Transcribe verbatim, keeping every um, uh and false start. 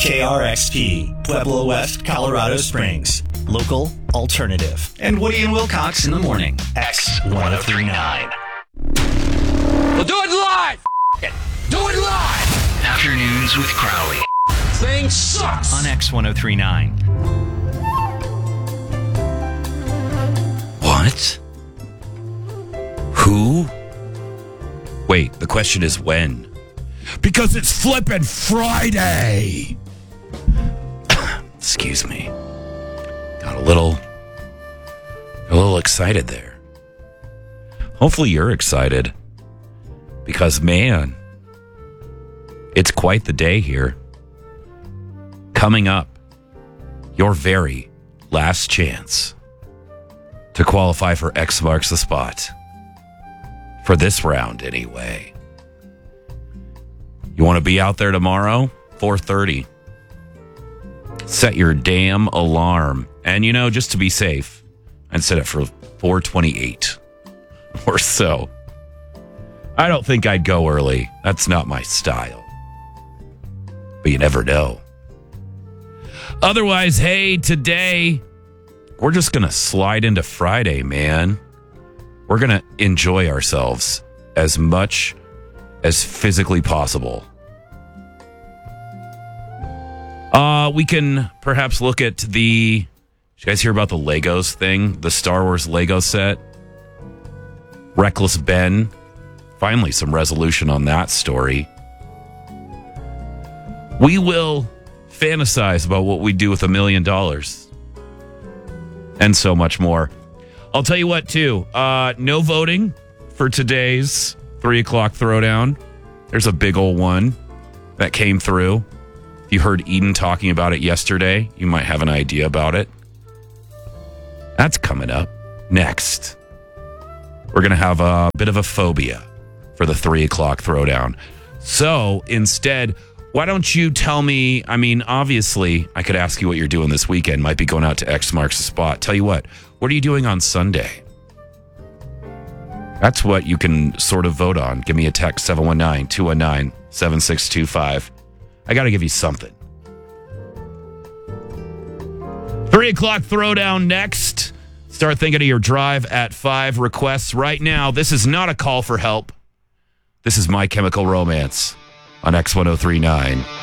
K R X P, Pueblo West, Colorado Springs. Local, alternative. And Woody and Wilcox in the morning. X one oh three point nine. We'll do it live! F- it. Do it live! Afternoons with Crowley. Thing sucks! On X one oh three point nine. What? Who? Wait, the question is when? Because it's flippin' Friday! Excuse me. Got a little... a little excited there. Hopefully you're excited. Because, man, it's quite the day here. Coming up, your very last chance to qualify for X Marks the Spot. For this round, anyway. You want to be out there tomorrow? four thirty. Set your damn alarm. And, you know, just to be safe, I'd set it for four twenty-eight or so. I don't think I'd go early. That's not my style. But you never know. Otherwise, hey, today, we're just going to slide into Friday, man. We're going to enjoy ourselves as much as physically possible. Uh, we can perhaps look at the... Did you guys hear about the Legos thing? The Star Wars Lego set? Reckless Ben. Finally, some resolution on that story. We will fantasize about what we do with a million dollars. And so much more. I'll tell you what, too. Uh, no voting for today's three o'clock throwdown. There's a big old one that came through. If you heard Eden talking about it yesterday, you might have an idea about it. That's coming up next. We're going to have a bit of a phobia for the three o'clock throwdown. So instead, why don't you tell me, I mean, obviously, I could ask you what you're doing this weekend. Might be going out to X Marks the Spot. Tell you what, what are you doing on Sunday? That's what you can sort of vote on. Give me a text, seven one nine, two one nine, seven six two five. I got to give you something. Three o'clock throwdown next. Start thinking of your drive at five requests right now. This is not a call for help. This is My Chemical Romance on X one oh three point nine.